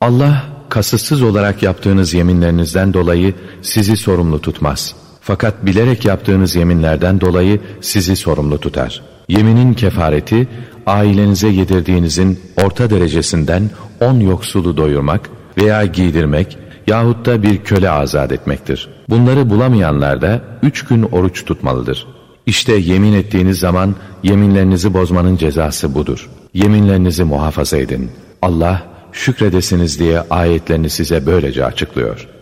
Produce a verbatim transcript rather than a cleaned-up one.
Allah kasıtsız olarak yaptığınız yeminlerinizden dolayı sizi sorumlu tutmaz. Fakat bilerek yaptığınız yeminlerden dolayı sizi sorumlu tutar. Yeminin kefareti, ailenize yedirdiğinizin orta derecesinden on yoksulu doyurmak veya giydirmek yahut da bir köle azat etmektir. Bunları bulamayanlar da üç gün oruç tutmalıdır. İşte yemin ettiğiniz zaman yeminlerinizi bozmanın cezası budur. Yeminlerinizi muhafaza edin. Allah şükredesiniz diye ayetlerini size böylece açıklıyor.